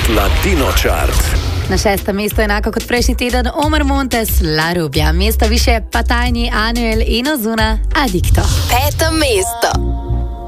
Latino Chart. Na 6. mestu enako kot prejšnji teden Omar Montes, La Rubia. Mesta više pa Tajni, Anuel in Ozuna, Adicto. 5. mesto.